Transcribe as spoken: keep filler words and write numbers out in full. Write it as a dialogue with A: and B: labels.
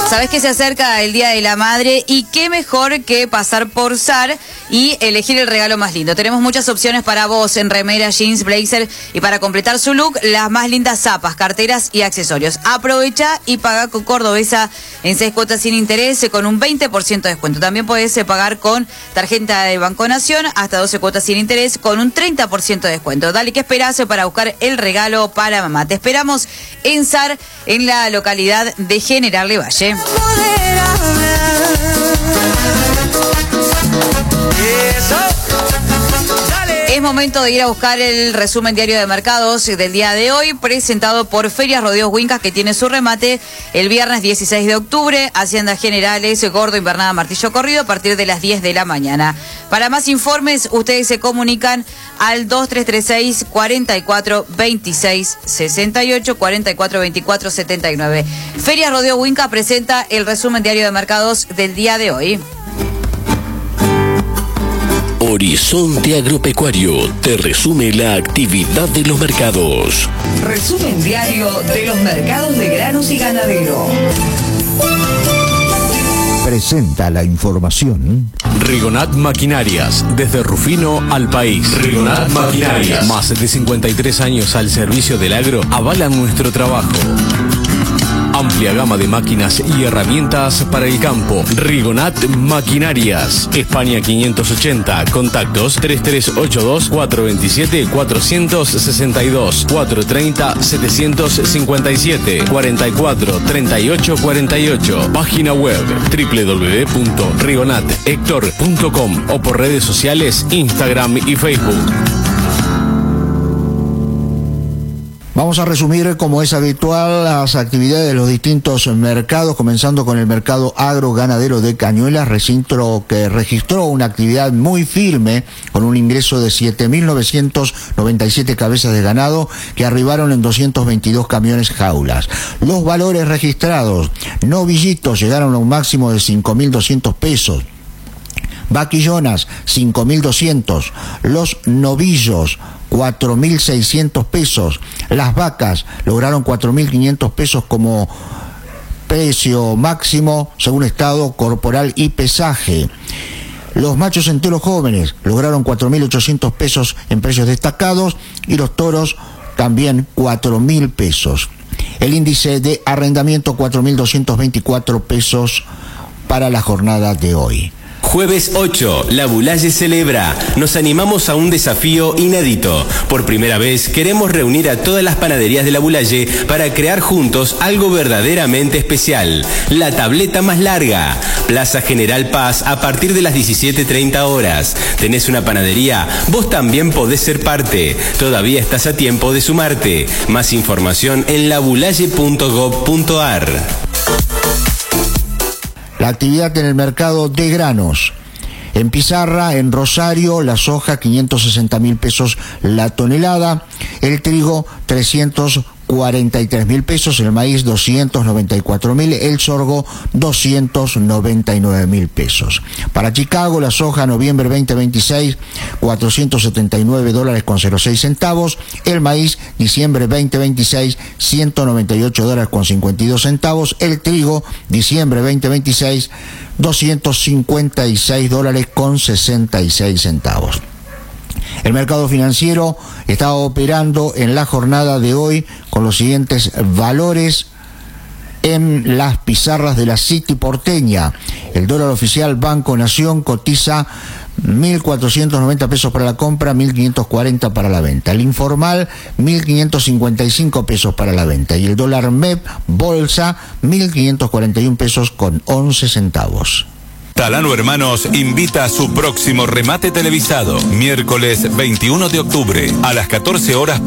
A: Sabés que se acerca el Día de la Madre y qué mejor que pasar por Zar y elegir el regalo más lindo. Tenemos muchas opciones para vos en remera, jeans, blazer y para completar su look, las más lindas zapas, carteras y accesorios. Aprovecha y paga con Cordobesa en seis cuotas sin interés con un veinte por ciento de descuento. También podés pagar con tarjeta de Banco Nación hasta doce cuotas sin interés con un treinta por ciento de descuento. Dale, ¿qué esperás para buscar el regalo para mamá? Te esperamos en Zar, en la localidad de General Valle. Es momento de ir a buscar el resumen diario de mercados del día de hoy, presentado por Ferias Rodeos Huincas, que tiene su remate el viernes dieciséis de octubre, Haciendas Generales, Gordo, Invernada, Martillo Corrido, a partir de las diez de la mañana. Para más informes, ustedes se comunican al dos tres tres seis, cuatro cuatro dos seis seis ocho, cuatro cuatro dos cuatro siete nueve. Ferias Rodeo Huincas presenta el resumen diario de mercados del día de hoy.
B: Horizonte Agropecuario te resume la actividad de los mercados.
C: Resumen diario de los mercados de granos y ganadero.
D: Presenta la información
E: Rigonat Maquinarias, desde Rufino al país. Rigonat Maquinarias, más de cincuenta y tres años al servicio del agro, avalan nuestro trabajo. Amplia gama de máquinas y herramientas para el campo. Rigonat Maquinarias, España quinientos ochenta, contactos tres tres ocho dos, cuatro dos siete, cuatro seis dos, cuatro tres cero, siete cinco siete, cuatro cuatro, tres ocho cuatro ocho. Página web doble u doble u doble u punto rigonat hector punto com o por redes sociales Instagram y Facebook.
D: Vamos a resumir, como es habitual, las actividades de los distintos mercados, comenzando con el mercado agro-ganadero de Cañuelas, recinto que registró una actividad muy firme, con un ingreso de siete mil novecientos noventa y siete cabezas de ganado, que arribaron en doscientos veintidós camiones jaulas. Los valores registrados: novillitos llegaron a un máximo de cinco mil doscientos pesos, vaquillonas cinco mil doscientos, los novillos cuatro mil seiscientos pesos, las vacas lograron cuatro mil quinientos pesos como precio máximo según estado corporal y pesaje. Los machos enteros jóvenes lograron cuatro mil ochocientos pesos en precios destacados y los toros también cuatro mil pesos. El índice de arrendamiento cuatro mil doscientos veinticuatro pesos para la jornada de hoy.
F: Jueves ocho, La Boulaye celebra. Nos animamos a un desafío inédito. Por primera vez queremos reunir a todas las panaderías de La Boulaye para crear juntos algo verdaderamente especial. La tableta más larga. Plaza General Paz a partir de las diecisiete treinta horas. ¿Tenés una panadería? Vos también podés ser parte. Todavía estás a tiempo de sumarte. Más información en la boulaye punto gob punto ar.
D: La actividad en el mercado de granos. En Pizarra, en Rosario, la soja quinientos sesenta mil pesos la tonelada, el trigo trescientos cuarenta y tres mil pesos, el maíz doscientos noventa y cuatro mil, el sorgo doscientos noventa y nueve mil pesos. Para Chicago, la soja noviembre veinte veintiséis, cuatrocientos setenta y nueve dólares con cero seis centavos, el maíz diciembre veinte veintiséis, ciento noventa y ocho dólares con cincuenta y dos centavos, el trigo diciembre veinte veintiséis, doscientos cincuenta y seis dólares con sesenta y seis centavos. El mercado financiero está operando en la jornada de hoy con los siguientes valores en las pizarras de la City porteña. El dólar oficial Banco Nación cotiza mil cuatrocientos noventa pesos para la compra, mil quinientos cuarenta para la venta. El informal, mil quinientos cincuenta y cinco pesos para la venta. Y el dólar M E P Bolsa, mil quinientos cuarenta y un pesos con once centavos.
G: Talano Hermanos invita a su próximo remate televisado, miércoles veintiuno de octubre, a las catorce horas